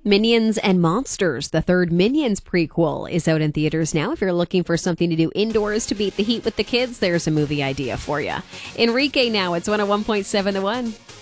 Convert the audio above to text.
Minions and Monsters, the third Minions prequel, is out in theaters now. If you're looking for something to do indoors to beat the heat with the kids, there's a movie idea for you. Enrique now, it's 101.7 The One.